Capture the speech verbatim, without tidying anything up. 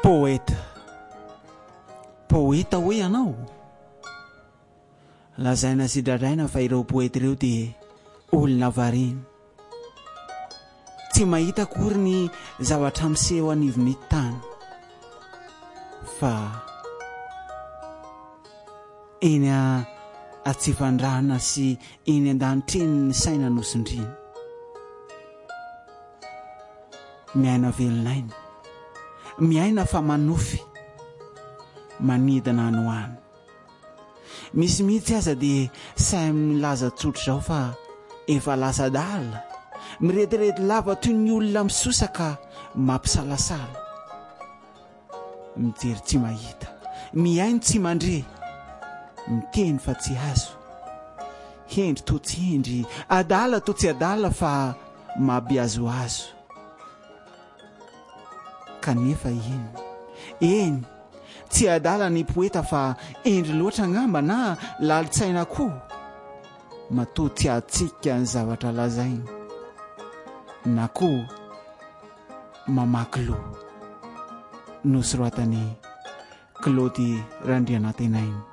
Poeta poeta hoe ianao lazaina sidradraina fa ireo poeta ireo dia olona variny tsy mahita akory ny zavatra miseho anivon'ny tany fa eny atsifandrana sy eny an-danitreny ny saina nosondriny miaina velonaina miaina fa manofy manidina no any misy mihitsy aza dia say milaza tsotra zao fa efa lasa dala miretirety lava toy ny olona misosaka mampisalasala mijery tsy mahita miaino tsy mandre miteny fa tsy azo hendry to tsy hendry adala to tsy adala fa mahabiazo azo kanefa eny eny tsy adala ny poeta fa endry loatra ngamba na lalitsaina koa matoa tsy atsika ny zavatra lazainy na koa mamaky loha nosoratany Claude Randrianatenainy.